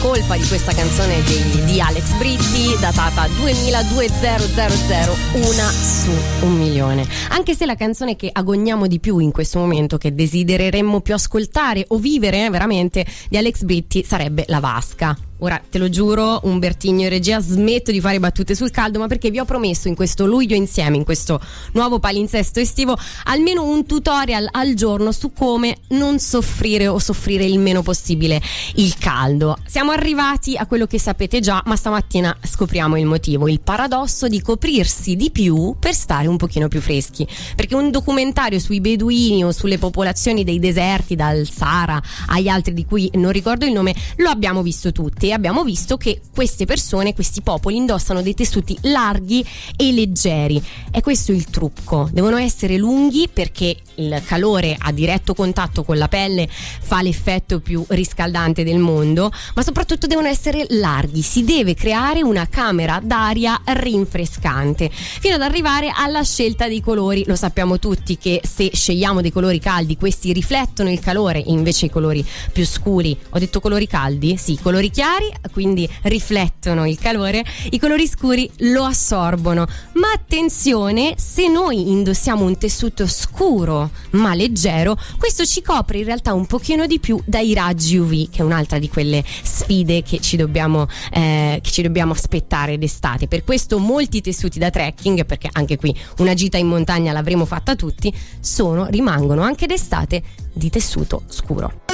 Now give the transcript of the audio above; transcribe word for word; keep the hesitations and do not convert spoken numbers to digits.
colpa di questa canzone di, di Alex Britti, datata duemiladue, una su un milione. Anche se la canzone che agogniamo di più in questo momento, che desidereremmo più ascoltare o vivere eh, veramente, di Alex Britti sarebbe La Vasca. Ora te lo giuro, Umbertigno e regia, smetto di fare battute sul caldo, ma perché vi ho promesso in questo luglio insieme, in questo nuovo palinsesto estivo, almeno un tutorial al giorno su come non soffrire o soffrire il meno possibile il caldo. Siamo arrivati a quello che sapete già, ma stamattina scopriamo il motivo, il paradosso di coprirsi di più per stare un pochino più freschi, perché un documentario sui beduini o sulle popolazioni dei deserti, dal Sahara agli altri di cui non ricordo il nome, lo abbiamo visto tutti. Abbiamo visto che queste persone, questi popoli indossano dei tessuti larghi e leggeri. È questo il trucco: devono essere lunghi perché il calore a diretto contatto con la pelle fa l'effetto più riscaldante del mondo, ma soprattutto devono essere larghi. Si deve creare una camera d'aria rinfrescante fino ad arrivare alla scelta dei colori. Lo sappiamo tutti che se scegliamo dei colori caldi, questi riflettono il calore, invece i colori più scuri, ho detto colori caldi? Sì, colori chiari, quindi riflettono il calore, i colori scuri lo assorbono. Ma attenzione, se noi indossiamo un tessuto scuro ma leggero, questo ci copre in realtà un pochino di più dai raggi U V, che è un'altra di quelle sfide che ci dobbiamo eh, che ci dobbiamo aspettare d'estate. Per questo molti tessuti da trekking, perché anche qui una gita in montagna l'avremo fatta tutti, sono rimangono anche d'estate di tessuto scuro.